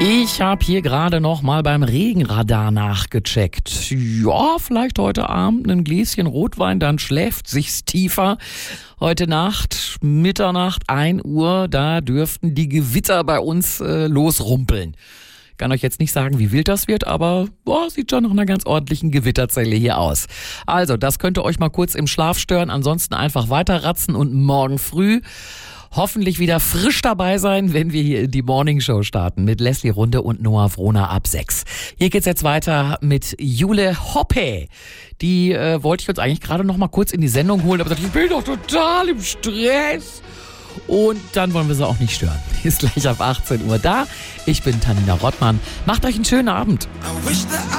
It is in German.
Ich habe hier gerade noch mal beim Regenradar nachgecheckt. Ja, vielleicht heute Abend ein Gläschen Rotwein, dann schläft sich's tiefer. Heute Nacht, Mitternacht, 1 Uhr, da dürften die Gewitter bei uns losrumpeln. Kann euch jetzt nicht sagen, wie wild das wird, aber sieht schon nach einer ganz ordentlichen Gewitterzelle hier aus. Also, das könnte euch mal kurz im Schlaf stören. Ansonsten einfach weiterratzen und morgen früh hoffentlich wieder frisch dabei sein, wenn wir hier die Morning Show starten mit Leslie Runde und Noah Wroner ab 6. Hier geht's jetzt weiter mit Jule Hoppe. Die wollte ich uns eigentlich gerade noch mal kurz in die Sendung holen, aber ich bin doch total im Stress. Und dann wollen wir sie auch nicht stören. Ist gleich ab 18 Uhr da. Ich bin Tanina Rottmann. Macht euch einen schönen Abend.